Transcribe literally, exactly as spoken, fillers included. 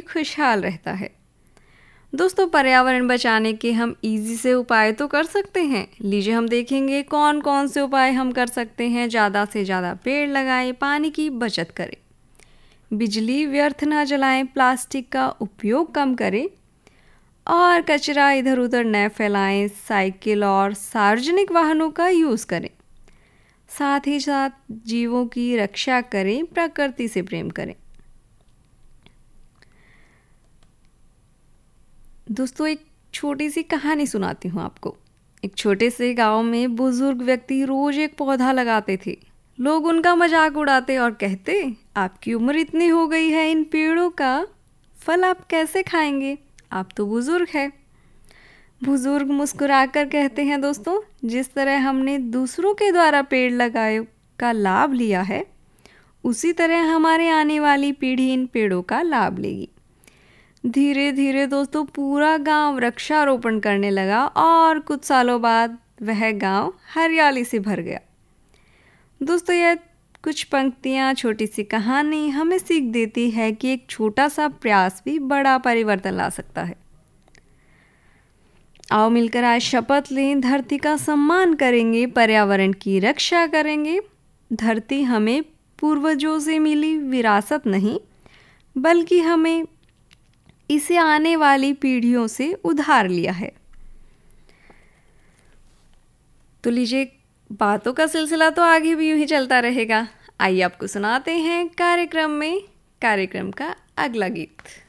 खुशहाल रहता है। दोस्तों, पर्यावरण बचाने के हम इजी से उपाय तो कर सकते हैं। लीजिए हम देखेंगे कौन कौन से उपाय हम कर सकते हैं। ज़्यादा से ज़्यादा पेड़ लगाएं, पानी की बचत करें, बिजली व्यर्थ ना जलाएं, प्लास्टिक का उपयोग कम करें और कचरा इधर उधर न फैलाएं। साइकिल और सार्वजनिक वाहनों का यूज़ करें। साथ ही साथ जीवों की रक्षा करें, प्रकृति से प्रेम करें। दोस्तों, एक छोटी सी कहानी सुनाती हूँ आपको। एक छोटे से गांव में बुजुर्ग व्यक्ति रोज एक पौधा लगाते थे। लोग उनका मजाक उड़ाते और कहते, आपकी उम्र इतनी हो गई है, इन पेड़ों का फल आप कैसे खाएंगे, आप तो बुजुर्ग हैं। बुजुर्ग मुस्कुराकर कहते हैं, दोस्तों, जिस तरह हमने दूसरों के द्वारा पेड़ लगाए का लाभ लिया है, उसी तरह हमारे आने वाली पीढ़ी इन पेड़ों का लाभ लेगी। धीरे धीरे दोस्तों पूरा गांव वृक्षारोपण करने लगा और कुछ सालों बाद वह गांव हरियाली से भर गया। दोस्तों, यह कुछ पंक्तियां, छोटी सी कहानी हमें सीख देती है कि एक छोटा सा प्रयास भी बड़ा परिवर्तन ला सकता है। आओ मिलकर आज शपथ लें, धरती का सम्मान करेंगे, पर्यावरण की रक्षा करेंगे। धरती हमें पूर्वजों से मिली विरासत नहीं, बल्कि हमें इसे आने वाली पीढ़ियों से उधार लिया है। तो लीजिए, बातों का सिलसिला तो आगे भी यूं ही चलता रहेगा। आइए आपको सुनाते हैं कार्यक्रम में कार्यक्रम का अगला गीत।